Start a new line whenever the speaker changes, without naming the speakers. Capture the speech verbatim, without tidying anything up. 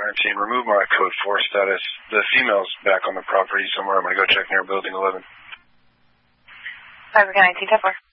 nineteen, remove my code four status. The female's back on the property somewhere. I'm going to go check near building eleven.
Five nineteen, ten four.